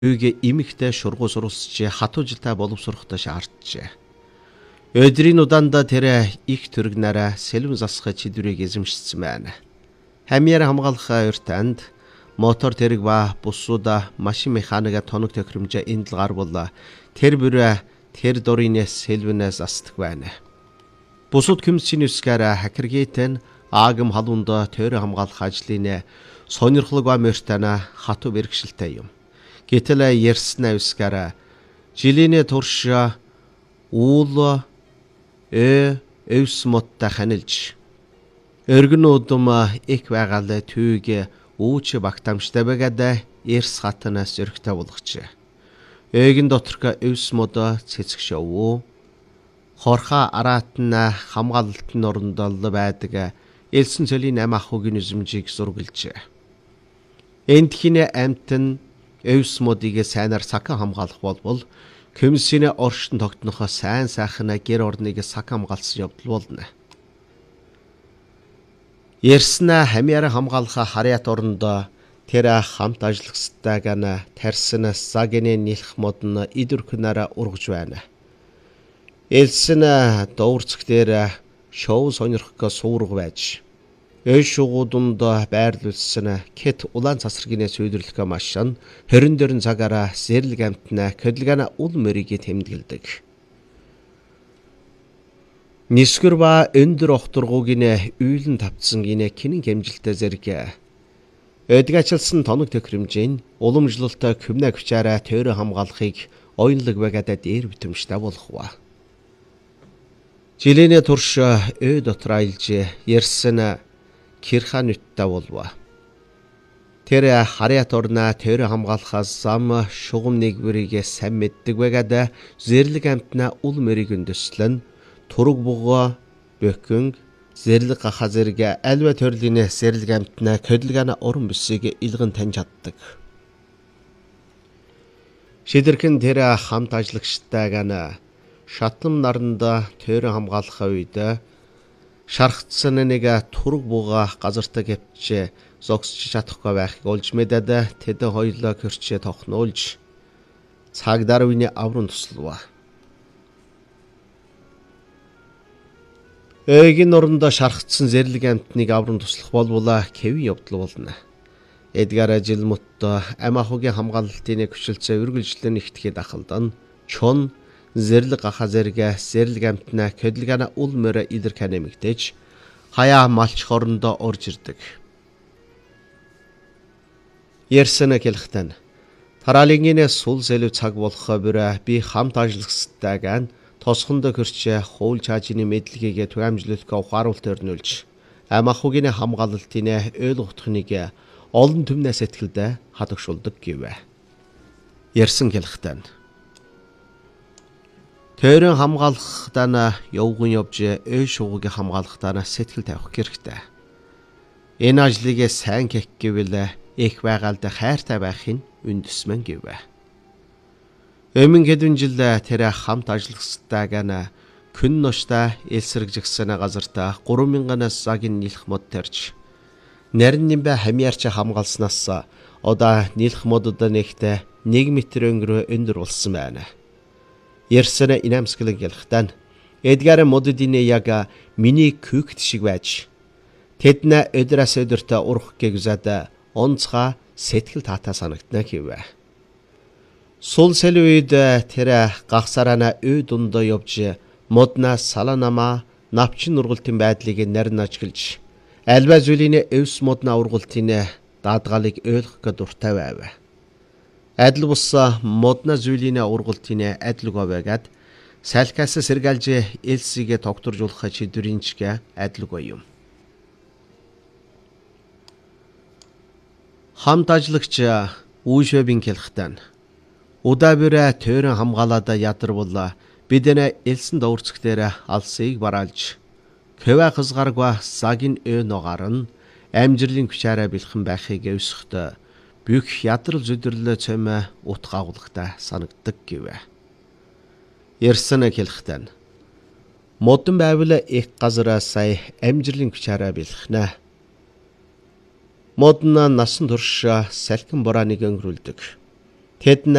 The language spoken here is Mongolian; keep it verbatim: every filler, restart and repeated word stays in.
Үйгээ имэгтэй шургуу суралцж хатуужилтай боловсрохтой шаарджээ. Өдрийн удаанда тэр их төргнараа сэлвэн засах чидвэрийг эзэмшсэн байна. Хамьяар хамгаалах өртөнд мотор тэрэг ба бусуда машин механика тоног тохиромжоо энд л гар болла тэр бүрэ тэр дорынес сэлвэнээс астдаг байна. Бусууд комиссийн үсгээр хакергейтэн аагам халуунд тойр хамгаалах ажлын сонирхлог ба мөртана хатуу бэрхшээлтэй юм. Гэтэл ярьснаа үсгээр жилийн турш уул э эвс мотта ханилж өргөн удам их байгаал түүг үүч багтамжтай байгаад эрс хатанаас зөрөгтэй болгоч. Эгэн доторх эвс мод цэцгшөв. Хорха араатна хамгаалалтын орондол байдаг элсэн цэлийн ам ахуйн эзэмжийг зургалж. Эндхийн амтэн эвс модыг сайнаар сака хамгаалах болбол комиссийн оршин тогтнох сайн сайхна гэр орныг сака хамгаалсан явдал болно. Ярьсна хамьяар хамгаалах харьяат орондоо тэр хамт ажиллах гана тарсна сагны нэлэх модн идүрхнараа ургаж байна. Элсэн доворцох дээр шоу сонирхох суурга байж өө шугууданд байрлуулсан кет улаан цасргийн сөйдөрлөх машин хорин дөрн цагаараа сэрлэг амтна хөдөлгөөн ул мөрийг тэмдэглэдэг. Нисгэр ба өндөр охторгуугийн үйлэн тавцсан гинэ кинэн хэмжилтэй зэрэг өдгачилсан тоног тохиромжийн уламжлалтай хүмнэ хүчаараа тойрон хамгаалахыг оюунлаг байгаад дээр битэмжтэй болохва. Жилийн турш өө дотор аялж ярьсан кирхан үттэй болва. Тэр харьяат орна тойрон хамгаалахаас зам шугам нэгвэрийг сайн мэддэг байгаад зэрлэг амтна ул мөрийг өндөслөн тураг буга бөкөнг зэрлэг гахаа зэрэг альва төрлийн зэрлэг амтна хөдөлгөөн уран бүсийг илгэн таньж чаддаг. Шидэрхэн тэр хамт ажиллагчтай гана шатлам наранда тойрон хамгаалах үед шархтсан нэг тураг буга газартаа гэвч зогсч чадахгүй байхыг олж мэдээд тэд хоёулаа хөрчөө тохнуулж цагдаар үний аврын туслава. Эгэн орондоо шархтсан зэрлэг амтныг аврын туслах болбола хэвэн явдал болно. Эдгар ажил мутто ам ахуйн хамгаалалтын хүчилцээ үргэлжлэн нэгтгэхэд ахалдан чон зэрлэг гахаа зэрэг зэрлэг амтна хөдөлгөөн ул мөрө илэр канемэгдэж хаяа малч хорондоо орж ирдэг. Ярьсан хэлэхтэн тараалынгийн сул сэлв цаг болох бүрэ би хамт ажиллахстайгаан тосхонд хөрч хуул чаажны мэдлэгийг түгээмжлүүлэх ухааруулт өрнүүлж ам ахуйн хамгаалалтын ойл утхныг олон түмнээс сэтгэлдээ хадагшуулдаг гэвэ. Ярьсан хэлэхтэн тойрон хамгаалахдаа явган явж өө шуугыг хамгаалахдаа сэтгэл тавих хэрэгтэй. Энэ ажлыг сайн хийх гэвэл их байгаалд хайртай байхын үндэсмэн гэвэ. Өмнө хэдэн жил тэр хамт ажиллахстай гана күн ношта элсэргжигсэн газартаа гурван мянган сагийн нийлэх мод тарж нарийн нэмбэ хамьяарч хамгаалснаас одоо нийлэх модод нэгтээ нэг метр өнгөрөө өндөр болсон байна. Ярьсан инамсгэлэн гэлхтэн эдгар моддын яг миний күкт шиг байж тэднэ өдрөөс өдөртөө урах гэвзад онцгой сэтгэл таатаа санагдана гэвэ. Сул сэл үед тэр гахсарана үй дундаа явж модна саланама навчин ургалтын байдлыг нарийн ажиглаж альва зүйлийн эвс модна ургалтын даадгалыг ойлгох дуртай байв. Адил бус модна зүйлийн ургалтын адилгүй байгаад салкаас сэргэлж элсийг тогтворжуулах чидвэринчгэ адилгүй юм. Хамт ажиллагч үүшвэбин хэлэхтэн удаа бүрэ тойрон хамгаалаад ядарвал бидэнэ элсэн доворцох дээр алсыг бараалж хэвэ хазгаргва сагин өө ногарн амжирлын хүчаараа бэлхэн байхыг өсөхтө бүх ядрал зүдэрлээ цэм утгаагуулгатай санагддаг гэвэ. Ярьсан хэлэхтэн модон байвал их газараа сая амжирлын хүчаараа бэлхнэ. Модна насан турш салхин борааныг өнгөрүүлдэг. Тэд